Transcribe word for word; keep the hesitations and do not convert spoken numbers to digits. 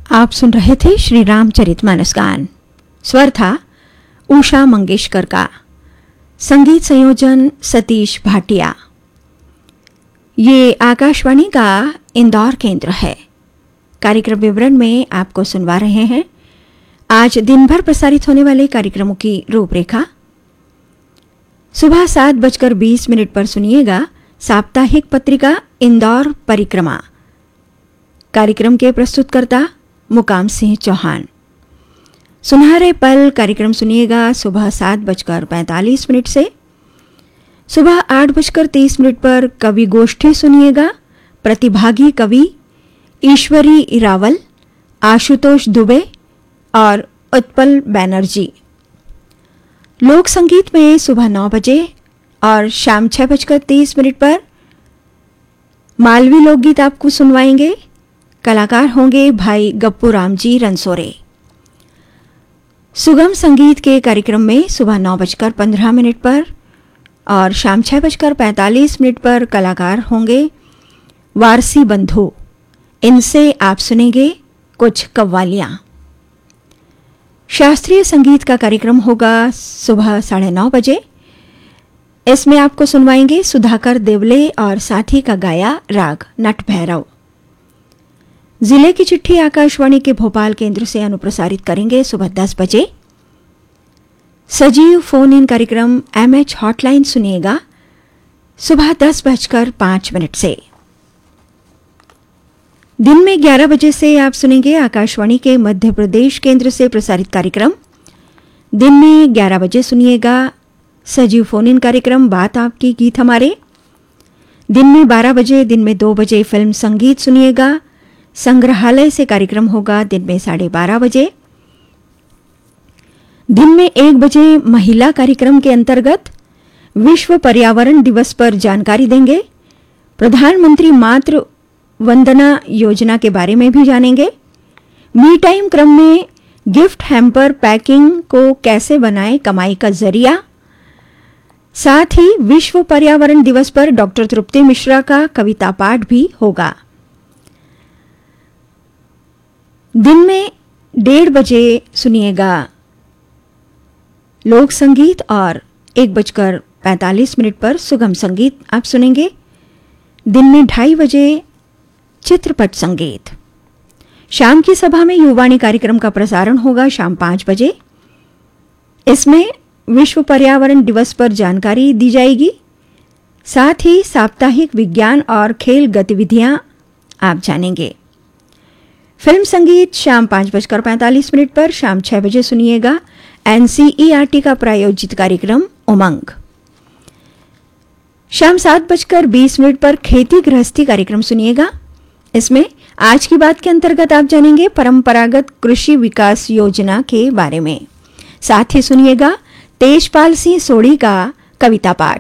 आप सुन रहे थे श्री रामचरितमानस गान। स्वर था उषा मंगेशकर का, संगीत संयोजन सतीश भाटिया। ये आकाशवाणी का इंदौर केंद्र है। कार्यक्रम विवरण में आपको सुनवा रहे हैं आज दिन भर प्रसारित होने वाले कार्यक्रमों की रूपरेखा। सुबह सात बजकर बीस मिनट पर सुनिएगा साप्ताहिक पत्रिका इंदौर परिक्रमा। कार्यक्रम के प्रस्तुतकर्ता मुकाम सिंह चौहान। सुनहरे पल कार्यक्रम सुनिएगा सुबह सात बजकर पैंतालीस मिनट से। सुबह आठ बजकर तीस मिनट पर कवि गोष्ठी सुनिएगा। प्रतिभागी कवि ईश्वरी रावल, आशुतोष दुबे और उत्पल बैनर्जी। लोक संगीत में सुबह नौ बजे और शाम छह बजकर तीस मिनट पर मालवी लोकगीत आपको सुनवाएंगे। कलाकार होंगे भाई गप्पू राम जी रनसोरे। सुगम संगीत के कार्यक्रम में सुबह नौ बजकर पंद्रह मिनट पर और शाम छह बजकर पैंतालीस मिनट पर कलाकार होंगे वारसी बंधु। इनसे आप सुनेंगे कुछ कव्वालियां। शास्त्रीय संगीत का कार्यक्रम होगा सुबह साढ़े नौ बजे। इसमें आपको सुनवाएंगे सुधाकर देवले और साथी का गाया राग नट भैरव। जिले की चिट्ठी आकाशवाणी के भोपाल केंद्र से अनुप्रसारित करेंगे सुबह दस बजे। सजीव फोन इन कार्यक्रम एमएच हॉटलाइन सुनिएगा सुबह दस बजकर पांच मिनट से। दिन में ग्यारह बजे से आप सुनेंगे आकाशवाणी के मध्य प्रदेश केंद्र से प्रसारित कार्यक्रम। दिन में ग्यारह बजे सुनिएगा सजीव फोन इन कार्यक्रम बात आपकी गीत हमारे। दिन में बारह बजे, दिन में दो बजे फिल्म संगीत सुनिएगा। संग्रहालय से कार्यक्रम होगा दिन में साढ़े बारह बजे। दिन में एक बजे महिला कार्यक्रम के अंतर्गत विश्व पर्यावरण दिवस पर जानकारी देंगे। प्रधानमंत्री मातृ वंदना योजना के बारे में भी जानेंगे। मी टाइम क्रम में गिफ्ट हैम्पर पैकिंग को कैसे बनाएं कमाई का जरिया। साथ ही विश्व पर्यावरण दिवस पर डॉक्टर तृप्ति मिश्रा का कविता पाठ भी होगा। दिन में डेढ़ बजे सुनिएगा लोक संगीत और एक बजकर पैंतालीस मिनट पर सुगम संगीत आप सुनेंगे। दिन में ढाई बजे चित्रपट संगीत। शाम की सभा में युवाणी कार्यक्रम का प्रसारण होगा शाम पांच बजे। इसमें विश्व पर्यावरण दिवस पर जानकारी दी जाएगी। साथ ही साप्ताहिक विज्ञान और खेल गतिविधियां आप जानेंगे। फिल्म संगीत शाम पांच बजकर पैंतालीस मिनट पर। शाम छह बजे सुनिएगा एनसीईआरटी का प्रायोजित कार्यक्रम उमंग। शाम सात बजकर बीस मिनट पर खेती गृहस्थी कार्यक्रम सुनिएगा। इसमें आज की बात के अंतर्गत आप जानेंगे परंपरागत कृषि विकास योजना के बारे में। साथ ही सुनिएगा तेजपाल सिंह सोढ़ी का कविता पाठ।